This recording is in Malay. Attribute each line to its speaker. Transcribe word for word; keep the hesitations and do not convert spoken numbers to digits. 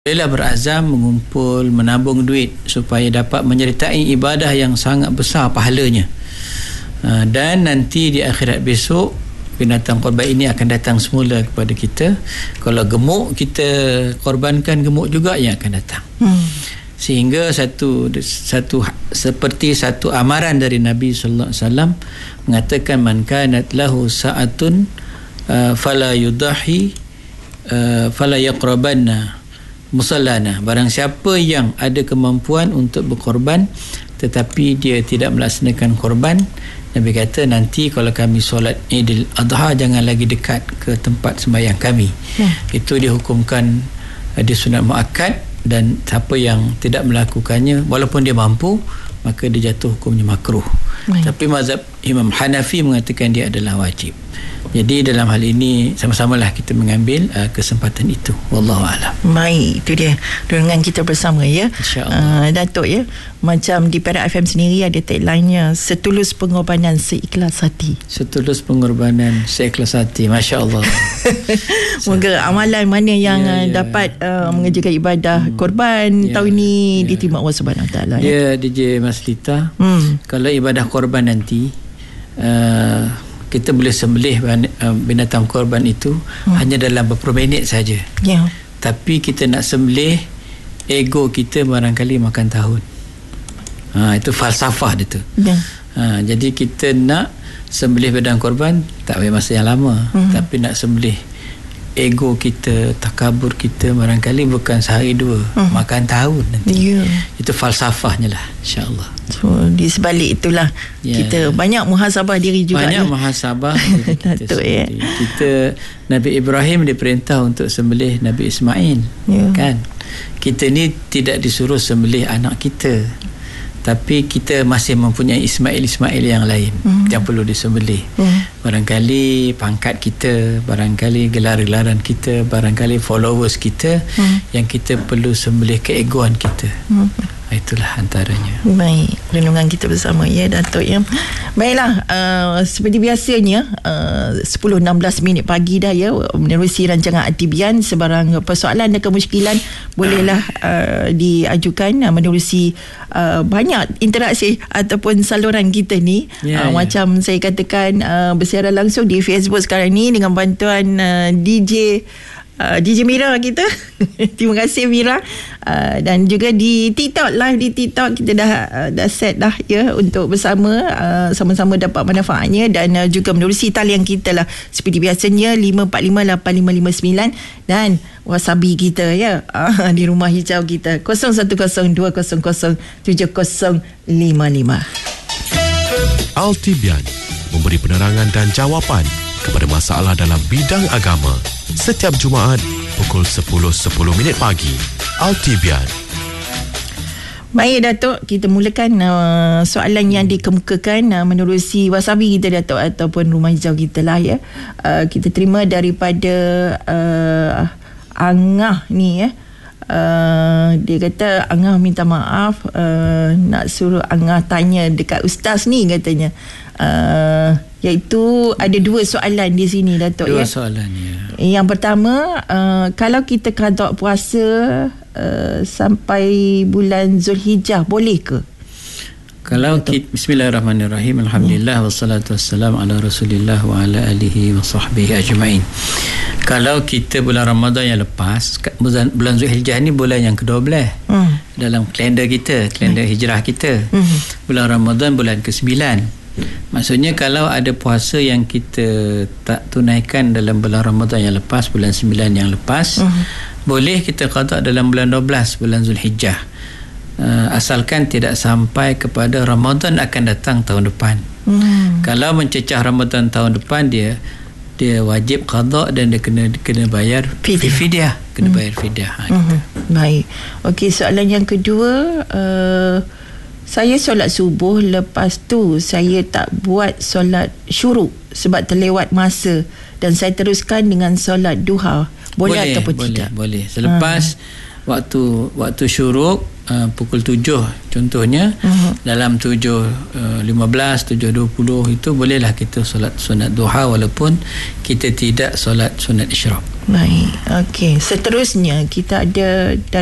Speaker 1: Bolehlah berazam mengumpul, menabung duit supaya dapat menyertai ibadah yang sangat besar pahalanya. Uh, dan nanti di akhirat besok binatang korban ini akan datang semula kepada kita. Kalau gemuk, kita korbankan gemuk juga yang akan datang. Hmm. Sehingga satu satu seperti satu amaran dari Nabi sallallahu alaihi wasallam mengatakan, man kanat lahu sa'atun uh, fala yudahi uh, fala yaqrabanna musallana. Barang siapa yang ada kemampuan untuk berkorban tetapi dia tidak melaksanakan korban, Nabi kata nanti kalau kami solat Idul Adha jangan lagi dekat ke tempat sembahyang kami. Ya. Itu dihukumkan uh, disunat muakkad, dan siapa yang tidak melakukannya walaupun dia mampu, maka dia jatuh hukumnya makruh. Baik. Tapi mazhab Imam Hanafi mengatakan dia adalah wajib. Jadi dalam hal ini sama-samalah kita mengambil uh, kesempatan itu. Wallahu a'lam.
Speaker 2: Baik, itu dia dengan kita bersama ya.
Speaker 1: InsyaAllah.
Speaker 2: Uh, Datuk ya, macam di Perak F M sendiri ada tagline-nya, setulus pengorbanan seikhlas hati.
Speaker 1: Setulus pengorbanan seikhlas hati. Masya Allah.
Speaker 2: Moga amalan mana yang ya, ya. dapat uh, mengerjakan ibadah hmm. korban ya, tahun ini ya. diterima Allah Subhanahu Wa Taala
Speaker 1: ya. Ya, D J Maslita. Hmm. Kalau ibadah korban nanti uh, kita boleh sembelih binatang korban itu hmm. hanya dalam beberapa minit saja. Ya. Tapi kita nak sembelih, ego kita barangkali makan tahun. Ha, itu falsafah dia tu. Ya. Ha, jadi kita nak sembelih binatang korban tak payah masa yang lama. Hmm. Tapi nak sembelih ego kita, takabur kita barangkali bukan sehari dua, hmm. makan tahun nanti. Ya. Itu falsafahnya lah, insya-Allah.
Speaker 2: So, di sebalik itulah yeah. kita banyak muhasabah diri juga.
Speaker 1: Banyak
Speaker 2: ya.
Speaker 1: muhasabah diri kita, ya. kita Nabi Ibrahim diperintah untuk sembelih Nabi Ismail, yeah. kan? Kita ni tidak disuruh sembelih anak kita, tapi kita masih mempunyai Ismail-Ismail yang lain mm. yang perlu disembelih. Mm. Barangkali pangkat kita, barangkali gelar-gelaran kita, barangkali followers kita mm. yang kita perlu sembelih keegoan kita. Mm. Itulah antaranya.
Speaker 2: Baik, renungan kita bersama ya Datuk ya. Baiklah, uh, seperti biasanya uh, sepuluh enam belas minit pagi dah ya, menerusi rancangan Al-Tibyan. Sebarang persoalan dan kemusykilan bolehlah uh, diajukan uh, menerusi uh, banyak interaksi ataupun saluran kita ni. Ya, uh, ya. Macam saya katakan uh, bersiaran langsung di Facebook sekarang ni dengan bantuan uh, D J Uh, D J Mira kita. Terima kasih Mira. Uh, dan juga di TikTok, live di TikTok kita dah uh, dah set dah ya untuk bersama uh, sama-sama dapat manfaatnya, dan uh, juga menerusi talian kita lah seperti biasanya lima empat lima lapan lima lima sembilan, dan wasabi kita ya uh, di rumah hijau kita kosong satu kosong dua kosong kosong tujuh kosong lima lima.
Speaker 3: Al-Tibyan memberi penerangan dan jawapan kepada masalah dalam bidang agama setiap Jumaat pukul sepuluh sepuluh minit pagi. Al-Tibyan.
Speaker 2: Baik Datuk, kita mulakan uh, soalan yang dikemukakan uh, menerusi wasabi kita Datuk, ataupun rumah hijau kita lah ya. Uh, kita terima daripada uh, Angah ni ya. Uh, dia kata Angah minta maaf, uh, nak suruh Angah tanya dekat ustaz ni katanya. Uh, iaitu ada dua soalan di sini Datuk
Speaker 1: dua
Speaker 2: ya.
Speaker 1: Dua soalan ya.
Speaker 2: Yang pertama, uh, kalau kita qada puasa uh, sampai bulan Zulhijjah boleh ke?
Speaker 1: Kalau kita, bismillahirrahmanirrahim, alhamdulillah, wassalatu wassalamu ala rasulillah wa ala alihi wa sahbihi ajma'in. Kalau kita bulan Ramadan yang lepas, bulan, bulan Zulhijjah ni bulan yang kedua belas hmm. dalam kalender kita, kalender hmm. hijrah kita. hmm. Bulan Ramadan bulan ke sembilan. Maksudnya kalau ada puasa yang kita tak tunaikan dalam bulan Ramadan yang lepas, bulan sembilan yang lepas, uh-huh. boleh kita qada dalam bulan dua belas, bulan Zulhijjah, uh, asalkan tidak sampai kepada Ramadan akan datang tahun depan. uh-huh. Kalau mencecah Ramadan tahun depan, dia dia wajib qada dan dia kena kena bayar fidyah, fidyah. kena uh-huh. bayar fidyah. Ha,
Speaker 2: uh-huh. Baik. Okey, soalan yang kedua, uh, saya solat subuh, lepas tu saya tak buat solat syuruk sebab terlewat masa, dan saya teruskan dengan solat duha. Boleh, boleh ataupun
Speaker 1: boleh,
Speaker 2: tidak?
Speaker 1: Boleh. Selepas uh-huh. waktu waktu syuruk uh, pukul tujuh contohnya, uh-huh. dalam tujuh lima belas, tujuh dua puluh itu bolehlah kita solat sunat duha walaupun kita tidak solat sunat isyraq.
Speaker 2: Baik. Okey, seterusnya kita ada